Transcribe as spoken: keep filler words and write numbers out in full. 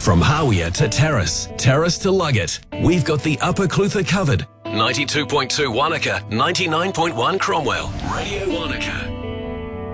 From Hawea to Terrace, Terrace to Luggett, we've got the Upper Clutha covered. ninety-two point two Wanaka, ninety-nine point one Cromwell. Radio Wanaka.